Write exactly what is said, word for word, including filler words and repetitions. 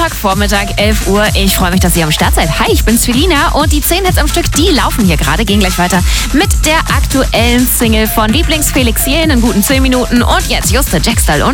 Montagvormittag, elf Uhr. Ich freue mich, dass ihr am Start seid. Hi, ich bin's Felina und die zehn Hits am Stück, die laufen hier gerade. Gehen gleich weiter mit der aktuellen Single von Lieblings-Felix Jähn in guten zehn Minuten. Und jetzt Juste, Jackstyle und